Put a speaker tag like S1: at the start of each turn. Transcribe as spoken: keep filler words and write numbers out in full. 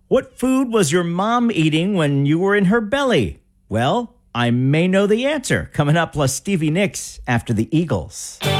S1: What food was your mom eating when you were in her belly? Well, I may know the answer. Coming up, plus Stevie Nicks after the Eagles.